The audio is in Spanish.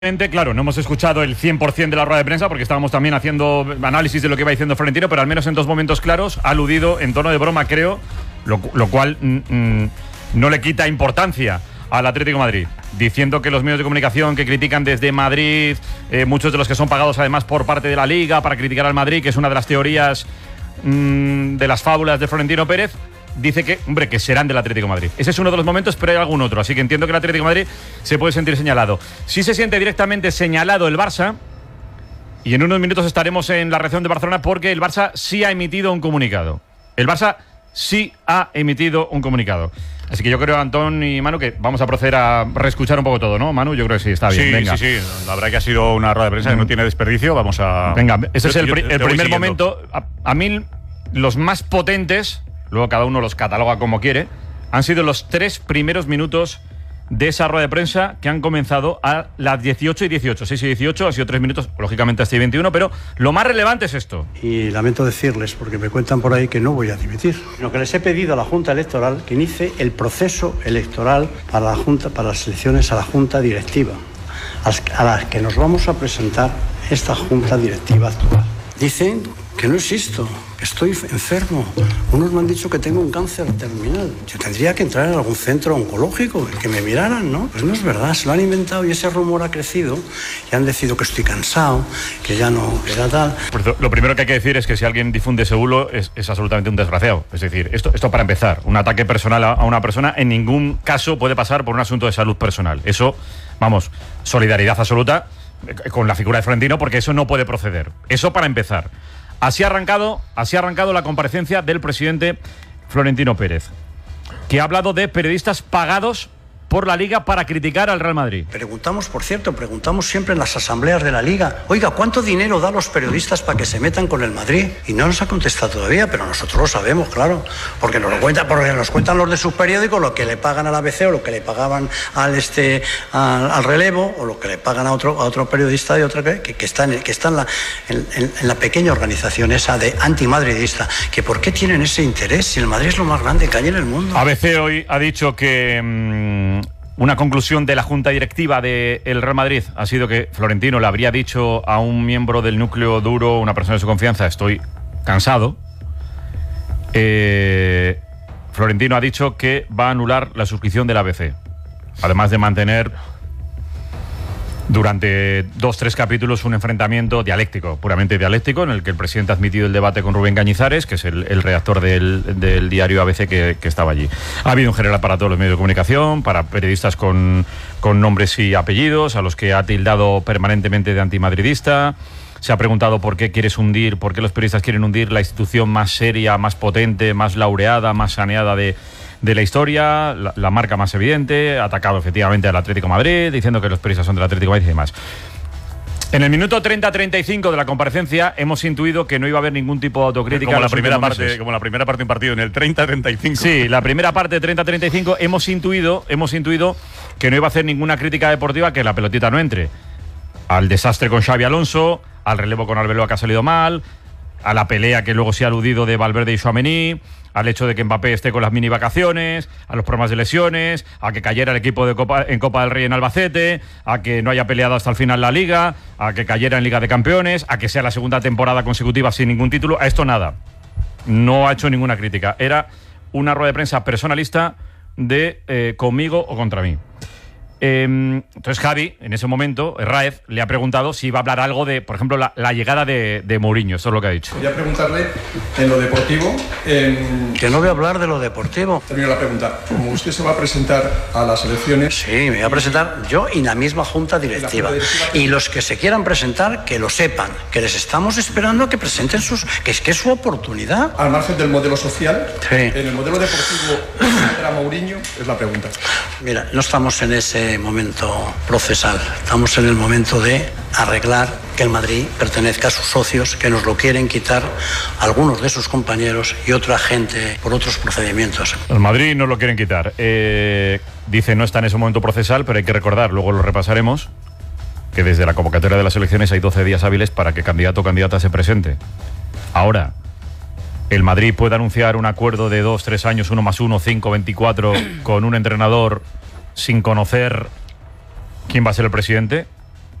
Claro, no hemos escuchado el 100% de la rueda de prensa porque estábamos también haciendo análisis de lo que iba diciendo Florentino, pero al menos en dos momentos claros ha aludido en tono de broma, creo, lo cual no le quita importancia al Atlético de Madrid, diciendo que los medios de comunicación que critican desde Madrid, muchos de los que son pagados además por parte de la Liga para criticar al Madrid, que es una de las teorías de las fábulas de Florentino Pérez, dice que, hombre, que serán del Atlético de Madrid. Ese es uno de los momentos, pero hay algún otro. Así que entiendo que el Atlético de Madrid se puede sentir señalado. Sí se siente directamente señalado el Barça, y en unos minutos estaremos en la reacción de Barcelona porque el Barça sí ha emitido un comunicado. El Barça sí ha emitido un comunicado. Así que yo creo, Antón y Manu, que vamos a proceder a reescuchar un poco todo, ¿no, Manu? Yo creo que sí, está bien. Sí, venga. sí. La verdad que ha sido una rueda de prensa que no tiene desperdicio. Vamos a... Venga, ese es el primer momento. A mí, los más potentes, luego cada uno los cataloga como quiere, han sido los 3 primeros minutos de esa rueda de prensa que han comenzado a las 18 y 18. 6 y 18, ha sido 3 minutos, lógicamente hasta 21, pero lo más relevante es esto. Y lamento decirles, porque me cuentan por ahí que no voy a dimitir, sino que les he pedido a la Junta Electoral que inicie el proceso electoral para la Junta, para las elecciones a la Junta Directiva, a las que nos vamos a presentar esta Junta Directiva actual. Dicen que no existo, que estoy enfermo. Unos me han dicho que tengo un cáncer terminal. Yo tendría que entrar en algún centro oncológico y que me miraran, ¿no? Pues no es verdad, se lo han inventado y ese rumor ha crecido y han decidido que estoy cansado, que ya no, que ya tal. Lo primero que hay que decir es que si alguien difunde ese bulo es absolutamente un desgraciado. Es decir, esto para empezar, un ataque personal a una persona en ningún caso puede pasar por un asunto de salud personal. Eso, vamos, solidaridad absoluta con la figura de Florentino, porque eso no puede proceder. Eso para empezar. Así ha arrancado la comparecencia del presidente Florentino Pérez, que ha hablado de periodistas pagados por la Liga para criticar al Real Madrid. Preguntamos siempre en las asambleas de la Liga, oiga, ¿cuánto dinero da los periodistas para que se metan con el Madrid? Y no nos ha contestado todavía, pero nosotros lo sabemos, claro, porque nos cuentan los de sus periódicos, lo que le pagan al ABC o lo que le pagaban al Relevo o lo que le pagan a otro periodista de otra que está en la pequeña organización esa de antimadridista, que ¿por qué tienen ese interés si el Madrid es lo más grande que hay en el mundo? ABC hoy ha dicho que una conclusión de la Junta Directiva del Real Madrid ha sido que Florentino le habría dicho a un miembro del núcleo duro, una persona de su confianza, estoy cansado. Florentino ha dicho que va a anular la suscripción del ABC, además de mantener durante 2-3 capítulos un enfrentamiento dialéctico, puramente dialéctico, en el que el presidente ha admitido el debate con Rubén Cañizares, que es el redactor del diario ABC que estaba allí. Ha habido un general para todos los medios de comunicación, para periodistas con nombres y apellidos, a los que ha tildado permanentemente de antimadridista. Se ha preguntado por qué los periodistas quieren hundir la institución más seria, más potente, más laureada, más saneada de la historia, la marca más evidente. Ha atacado efectivamente al Atlético de Madrid, diciendo que los periodistas son del Atlético de Madrid y demás. En el minuto 30-35 de la comparecencia hemos intuido que no iba a haber ningún tipo de autocrítica. Como la primera parte de un partido, en el 30-35. Sí, la primera parte de 30-35 hemos intuido que no iba a hacer ninguna crítica deportiva, que la pelotita no entre. Al desastre con Xabi Alonso, al relevo con Arbeloa que ha salido mal, a la pelea que luego se ha aludido de Valverde y Tchouaméni, al hecho de que Mbappé esté con las mini vacaciones, a los problemas de lesiones, a que cayera el equipo en Copa del Rey en Albacete, a que no haya peleado hasta el final la Liga, a que cayera en Liga de Campeones, a que sea la segunda temporada consecutiva sin ningún título. A esto nada. No ha hecho ninguna crítica. Era una rueda de prensa personalista de conmigo o contra mí. Entonces Javi, en ese momento, Raez le ha preguntado si iba a hablar algo de, por ejemplo, la llegada de Mourinho. Eso es lo que ha dicho. Quería preguntarle en lo deportivo. Que no voy a hablar de lo deportivo. Termino la pregunta. Como usted se va a presentar a las elecciones... Sí, me voy a presentar yo y la misma Junta Directiva. Y los que se quieran presentar, que lo sepan, que les estamos esperando a que presenten que es su oportunidad. Al margen del modelo social, sí. En el modelo deportivo, ¿era Mourinho? Es la pregunta. Mira, no estamos en ese momento procesal, estamos en el momento de arreglar que el Madrid pertenezca a sus socios, que nos lo quieren quitar algunos de sus compañeros y otra gente por otros procedimientos. El Madrid nos lo quieren quitar. Dice no está en ese momento procesal, pero hay que recordar, luego lo repasaremos, que desde la convocatoria de las elecciones hay 12 días hábiles para que candidato o candidata se presente. Ahora, el Madrid puede anunciar un acuerdo de 2-3 años, 1 más 1, 5, 24, con un entrenador sin conocer quién va a ser el presidente.